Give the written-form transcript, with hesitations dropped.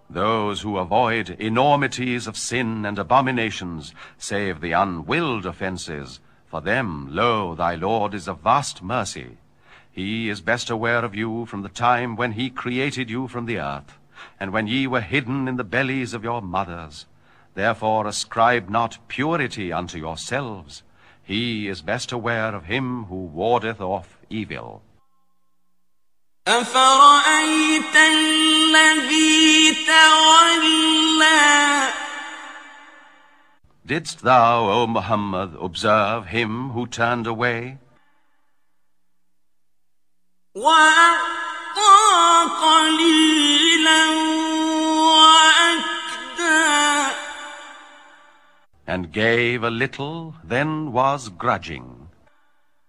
Those who avoid enormities of sin and abominations, save the unwilled offenses, for them, lo, thy Lord is of vast mercy. He is best aware of you from the time when he created you from the earth, and when ye were hidden in the bellies of your mothers. Therefore ascribe not purity unto yourselves. He is best aware of him who wardeth off evil. أفرأيت الذي تولى Didst thou, O Muhammad, observe him who turned away? وأعطى قليلا وأكدى And gave a little, then was grudging.